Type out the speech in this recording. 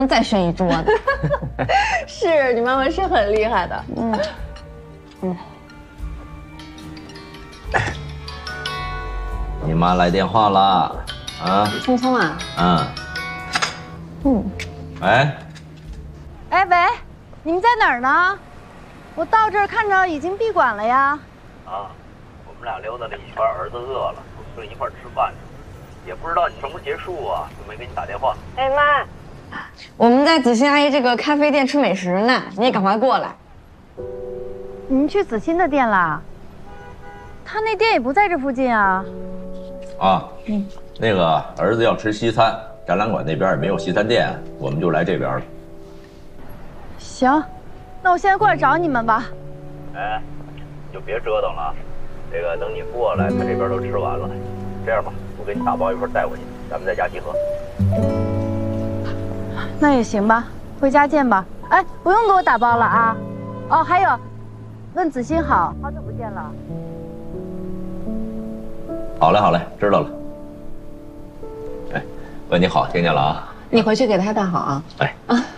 再选一桌呢。 是你妈妈是很厉害的。 你妈来电话了啊？ 聪聪啊？ 哎， 喂，你们在哪儿呢？我到这儿看着已经闭馆了呀。 我们俩溜达了一圈，儿子饿了，就一块吃饭去。也不知道你什么时候结束啊，就没给你打电话。 哎妈， 我们在子欣阿姨这个咖啡店吃美食呢，你也赶快过来。 你们去子欣的店啦？他那店也不在这附近啊。 那个儿子要吃西餐，展览馆那边也没有西餐店，我们就来这边了。 行，那我现在过来找你们吧。 哎，你就别折腾了，这个等你过来，他这边都吃完了。这样吧，我给你打包一份带回去，咱们在家集合。 那也行吧，回家见吧。哎，不用给我打包了啊。哦，还有，问子欣好，好久不见了。 好嘞，知道了。哎，问你好，听见了啊？ 你回去给他带好啊。 哎。